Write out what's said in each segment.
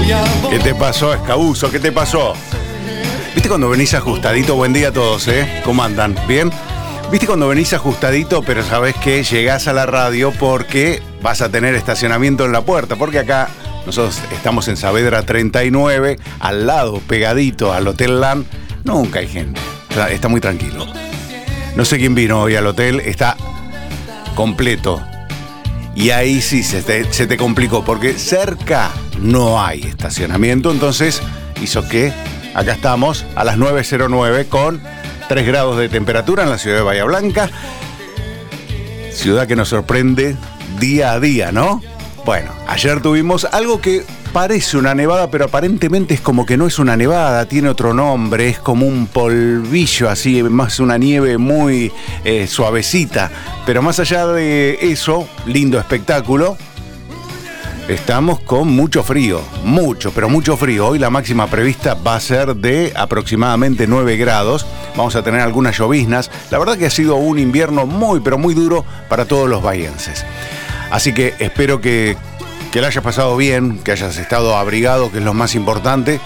¿Qué te pasó, Escabuzo? ¿Qué te pasó? ¿Viste cuando venís ajustadito? Buen día a todos, ¿eh? ¿Cómo andan? ¿Bien? ¿Viste cuando venís ajustadito, pero sabés que llegás a la radio porque vas a tener estacionamiento en la puerta? Porque acá nosotros estamos en Saavedra 39, al lado, pegadito al Hotel LAN. Nunca hay gente. Está muy tranquilo. No sé quién vino hoy al hotel, está completo. Y ahí sí se te complicó, porque cerca no hay estacionamiento. Entonces hizo que acá estamos a las 9:09 con 3 grados de temperatura en la ciudad de Bahía Blanca. Ciudad que nos sorprende día a día, ¿no? Bueno, ayer tuvimos algo que parece una nevada, pero aparentemente es como que no es una nevada, tiene otro nombre, es como un polvillo así, más una nieve muy suavecita. Pero más allá de eso, lindo espectáculo, estamos con mucho frío, mucho, pero mucho frío. Hoy la máxima prevista va a ser de aproximadamente 9 grados. Vamos a tener algunas lloviznas. La verdad que ha sido un invierno muy, pero muy duro para todos los bahienses. Así que espero que la hayas pasado bien, que hayas estado abrigado, que es lo más importante.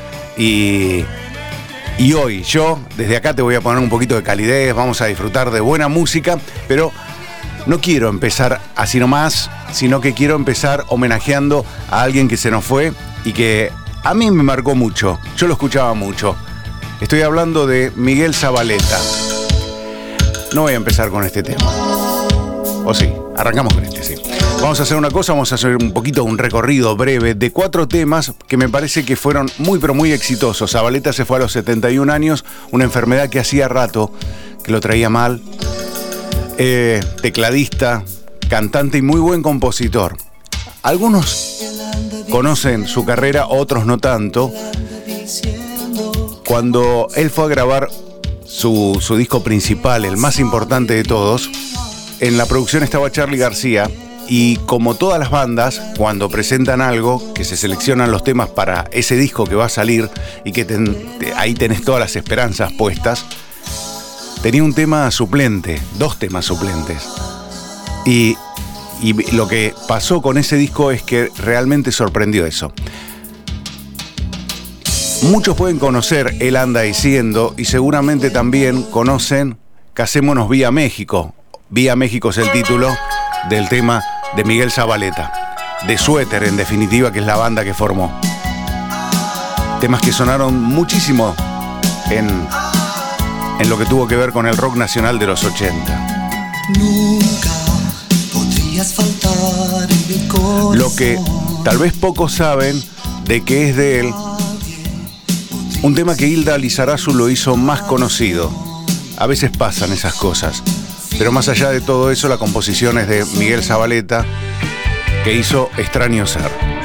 Y hoy yo, desde acá te voy a poner un poquito de calidez, vamos a disfrutar de buena música, pero no quiero empezar así nomás, sino que quiero empezar homenajeando a alguien que se nos fue y que a mí me marcó mucho. Yo lo escuchaba mucho. Estoy hablando de Miguel Zavaleta. No voy a empezar con este tema. ¿O sí? Arrancamos con este, sí. Vamos a hacer una cosa, vamos a hacer un poquito un recorrido breve de 4 temas que me parece que fueron muy, pero muy exitosos. Zavaleta se fue a los 71 años, una enfermedad que hacía rato que lo traía mal. Tecladista, cantante y muy buen compositor. Algunos conocen su carrera, otros no tanto. Cuando él fue a grabar su disco principal, el más importante de todos, en la producción estaba Charly García. Y como todas las bandas, cuando presentan algo, que se seleccionan los temas para ese disco que va a salir y que ahí tenés todas las esperanzas puestas, tenía un tema suplente, 2 temas suplentes. Y lo que pasó con ese disco es que realmente sorprendió eso. Muchos pueden conocer Él anda diciendo, y seguramente también conocen Casémonos Vía México. Vía México es el título del tema de Miguel Zavaleta, de Suéter en definitiva, que es la banda que formó. Temas que sonaron muchísimo en lo que tuvo que ver con el rock nacional de los 80. Nunca podrías faltar en mi corazón. Lo que tal vez pocos saben de que es de él, un tema que Hilda Lizarazu lo hizo más conocido. A veces pasan esas cosas. Pero más allá de todo eso, la composición es de Miguel Zavaleta, que hizo Extraño Ser.